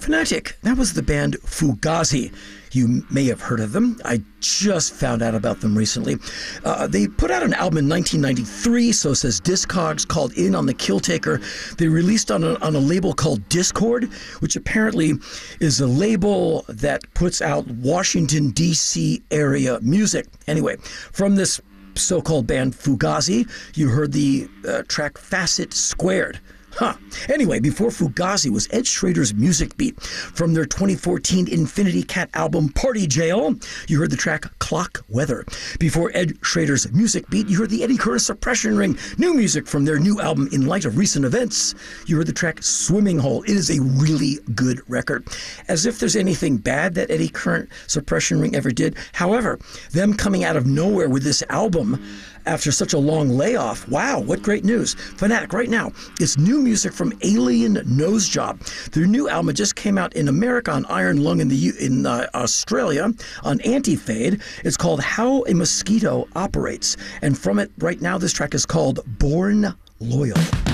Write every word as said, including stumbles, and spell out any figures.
Fanatic, that was the band Fugazi. You may have heard of them. I just found out about them recently. Uh, they put out an album in nineteen ninety-three, so says Discogs, called In on the Killtaker. They released on a, on a label called Discord, which apparently is a label that puts out Washington, D C area music. Anyway, from this so-called band Fugazi, you heard the uh, track Facet Squared. Huh. Anyway, before Fugazi was Ed Schrader's Music Beat. From their twenty fourteen Infinity Cat album Party Jail, you heard the track Clock Weather. Before Ed Schrader's Music Beat, you heard the Eddie Curtis Suppression Ring. New music from their new album In Light of Recent Events, you heard the track Swimming Hole. It is a really good record. As if there's anything bad that Eddie Curtis Suppression Ring ever did. However, them coming out of nowhere with this album after such a long layoff. Wow, what great news. Fanatic, right now, it's new music from Alien Nosejob. Their new album just came out in America on Iron Lung in the U- in uh, Australia on Anti-Fade. It's called How a Mosquito Operates. And from it right now, this track is called Born Loyal.